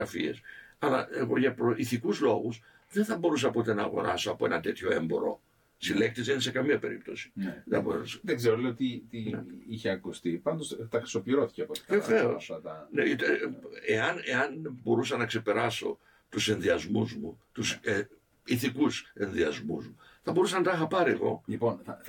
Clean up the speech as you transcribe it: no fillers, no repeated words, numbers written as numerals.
φωτογραφίες. Αλλά εγώ για ηθικούς λόγους δεν θα μπορούσα ποτέ να αγοράσω από ένα τέτοιο έμπορο. Συλλέκτης δεν είναι σε καμία περίπτωση. Ναι. Δεν ξέρω, λέω τι είχε ακουστεί. Πάντως τα χρυσοπληρώθηκε από ό,τι βεβαίως. Ναι, εάν μπορούσα να ξεπεράσω τους ενδιασμούς μου, τους ηθικούς ενδιασμούς μου, θα μπορούσα να τα είχα πάρει εγώ. Λοιπόν,